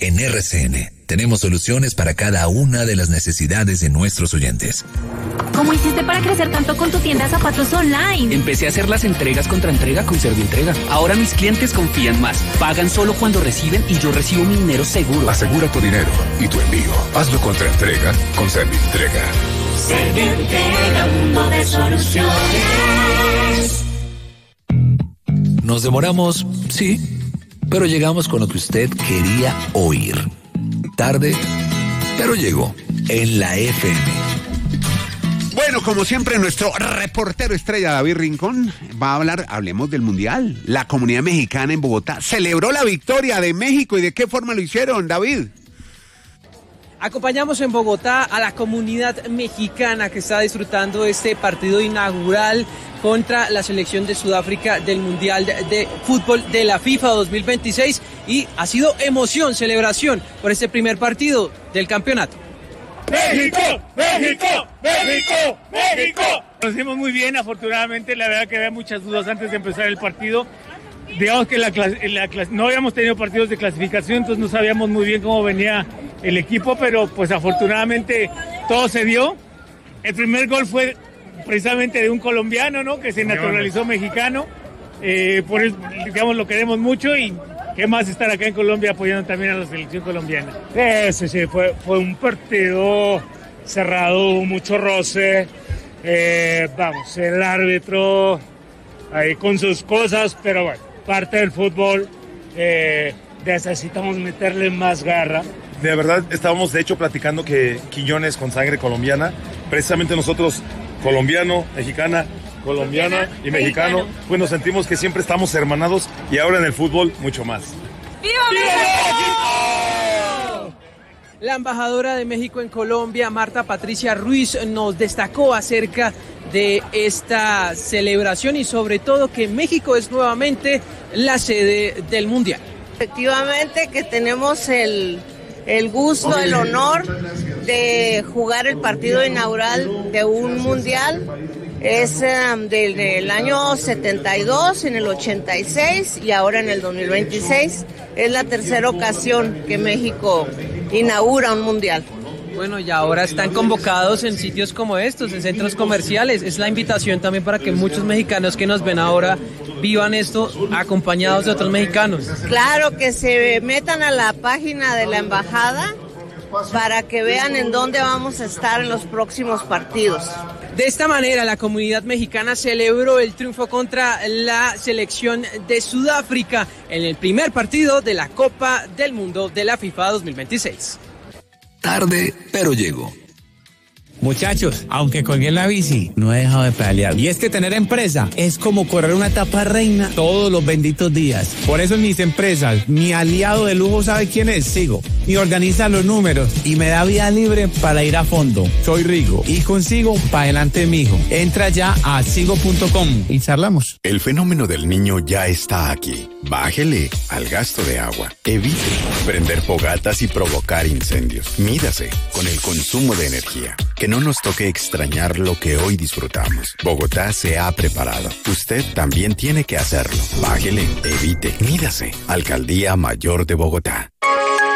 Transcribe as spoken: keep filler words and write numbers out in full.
En R C N tenemos soluciones para cada una de las necesidades de nuestros oyentes. ¿Cómo hiciste para crecer tanto con tu tienda de zapatos online? Empecé a hacer las entregas contra entrega con Servientrega. Ahora mis clientes confían más. Pagan solo cuando reciben y yo recibo mi dinero seguro. Asegura tu dinero y tu envío. Hazlo contra entrega con Servientrega. Servientrega, mundo de soluciones. Nos demoramos, sí, pero llegamos con lo que usted quería oír. Tarde, pero llegó en la F M. Bueno, como siempre, nuestro reportero estrella David Rincón va a hablar, hablemos del Mundial. La comunidad mexicana en Bogotá celebró la victoria de México. ¿Y de qué forma lo hicieron, David? Acompañamos en Bogotá a la comunidad mexicana que está disfrutando este partido inaugural contra la selección de Sudáfrica del Mundial de, de Fútbol de la FIFA dos mil veintiséis y ha sido emoción, celebración por este primer partido del campeonato. ¡México! ¡México! ¡México! ¡México! Nos hicimos muy bien, afortunadamente, la verdad que había muchas dudas antes de empezar el partido. Digamos que la, la, no habíamos tenido partidos de clasificación, entonces no sabíamos muy bien cómo venía el equipo, pero pues afortunadamente todo se dio. El primer gol fue precisamente de un colombiano, ¿no? Que se naturalizó mexicano, eh, por eso, digamos, lo queremos mucho y qué más estar acá en Colombia apoyando también a la selección colombiana. Sí, sí, fue, fue un partido cerrado, mucho roce, eh, vamos, el árbitro ahí con sus cosas, pero bueno, parte del fútbol, eh, necesitamos meterle más garra. De verdad, estábamos de hecho platicando que Quiñones con sangre colombiana, precisamente nosotros, colombiano, mexicana, colombiana y mexicano, pues nos sentimos que siempre estamos hermanados y ahora en el fútbol mucho más. ¡Viva México! La embajadora de México en Colombia, Marta Patricia Ruiz, nos destacó acerca de esta celebración y sobre todo que México es nuevamente la sede del Mundial. Efectivamente que tenemos el, el gusto, el honor de jugar el partido inaugural de un Mundial. Es um, del, del año setenta y dos, en el ochenta y seis y ahora en el dos mil veintiséis. Es la tercera ocasión que México inaugura un mundial. Bueno, y ahora están convocados en sitios como estos, en centros comerciales. Es la invitación también para que muchos mexicanos que nos ven ahora vivan esto acompañados de otros mexicanos. Claro, que se metan a la página de la embajada para que vean en dónde vamos a estar en los próximos partidos. De esta manera, la comunidad mexicana celebró el triunfo contra la selección de Sudáfrica en el primer partido de la Copa del Mundo de la FIFA dos mil veintiséis. Tarde, pero llegó. Muchachos, aunque colgué la bici, no he dejado de pedalear. Y es que tener empresa es como correr una etapa reina todos los benditos días. Por eso en mis empresas, mi aliado de lujo, ¿sabe quién es? Sigo. Y organiza los números y me da vía libre para ir a fondo. Soy Rigo y consigo para adelante, mijo. Entra ya a sigo punto com y charlamos. El fenómeno del niño ya está aquí. Bájele al gasto de agua. Evite prender fogatas y provocar incendios. Mídase con el consumo de energía. Que no nos toque extrañar lo que hoy disfrutamos. Bogotá se ha preparado. Usted también tiene que hacerlo. Bájele, evite, mídase. Alcaldía Mayor de Bogotá.